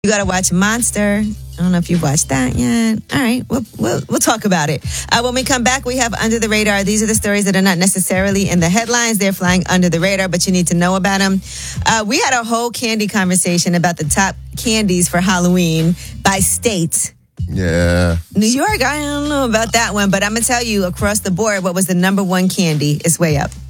You got to watch Monster. I don't know if you've watched that yet. All right, we'll talk about it. When we come back, we have Under the Radar. These are the stories that are not necessarily in the headlines. They're flying under the radar, but you need to know about them. We had a whole candy conversation about the top candies for Halloween by state. Yeah. New York, I don't know about that one, but I'm going to tell you across the board what was the number one candy. It's way up.